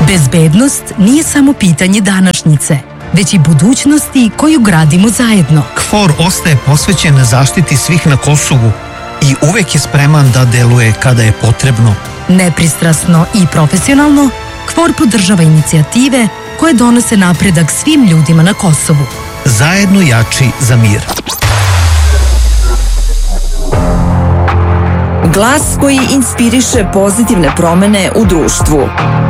Bezbednost nije samo pitanje današnjice, već i budućnosti koju gradimo zajedno. KFOR ostaje posvećen zaštiti svih na Kosovu i uvek je spreman da deluje kada je potrebno. Nepristrasno i profesionalno, KFOR podržava inicijative koje donose napredak svim ljudima na Kosovu. Zajedno jači za mir. Glas koji inspiriše pozitivne promene u društvu.